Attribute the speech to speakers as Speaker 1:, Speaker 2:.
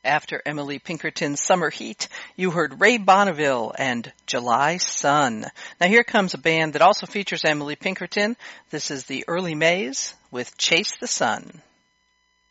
Speaker 1: After Emily Pinkerton's Summer Heat, you heard Ray Bonneville and July Sun. Now here comes a band that also features Emily Pinkerton. This is the Early Mays with Chase the Sun.